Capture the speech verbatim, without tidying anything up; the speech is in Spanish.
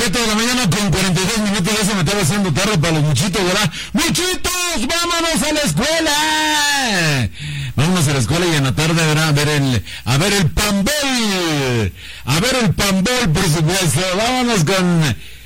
siete de la mañana con cuarenta y dos minutos, ya se me estaba haciendo tarde para los muchitos, ¿verdad? ¡Muchitos! ¡Vámonos a la escuela! Vámonos a la escuela y en la tarde, ¿verdad? A ver el, a ver el pambol. A ver el pambol, por supuesto. Vámonos con